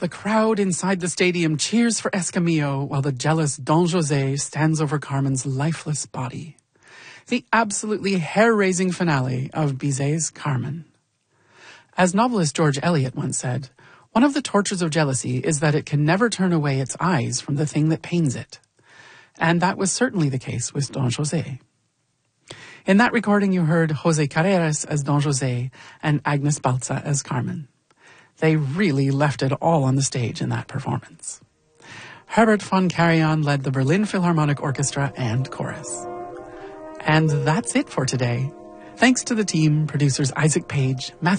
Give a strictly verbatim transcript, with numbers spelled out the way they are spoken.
The crowd inside the stadium cheers for Escamillo while the jealous Don José stands over Carmen's lifeless body. The absolutely hair-raising finale of Bizet's Carmen. As novelist George Eliot once said, one of the tortures of jealousy is that it can never turn away its eyes from the thing that pains it. And that was certainly the case with Don José. In that recording, you heard José Carreras as Don José and Agnes Balza as Carmen. They really left it all on the stage in that performance. Herbert von Karajan led the Berlin Philharmonic Orchestra and chorus. And that's it for today. Thanks to the team, producers Isaac Page, Matthew